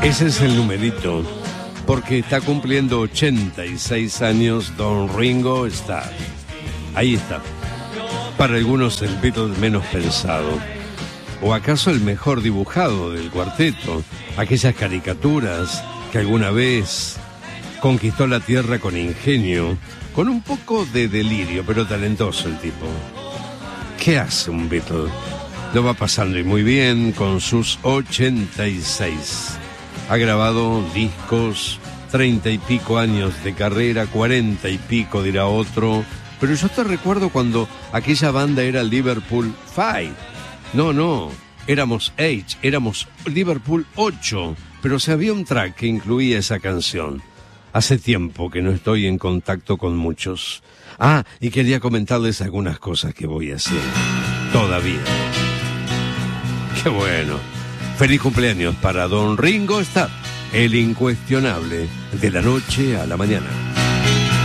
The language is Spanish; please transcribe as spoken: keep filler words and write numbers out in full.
Ese es el numerito, porque está cumpliendo ochenta y seis años Don Ringo Starr. Ahí está. Para algunos el Beatle menos pensado. ¿O acaso el mejor dibujado del cuarteto? Aquellas caricaturas que alguna vez conquistó la tierra con ingenio, con un poco de delirio, pero talentoso el tipo. ¿Qué hace un Beatle? Lo va pasando y muy bien con sus ochenta y seis. Ha grabado discos, treinta y pico años de carrera, cuarenta y pico dirá otro. Pero yo te recuerdo cuando aquella banda era Liverpool Five. No, no, éramos H, éramos Liverpool ocho, pero se había un track que incluía esa canción. Hace tiempo que no estoy en contacto con muchos. Ah, y quería comentarles algunas cosas que voy haciendo. Todavía. ¡Qué bueno! Feliz cumpleaños para Don Ringo Starr, el incuestionable de la noche a la mañana.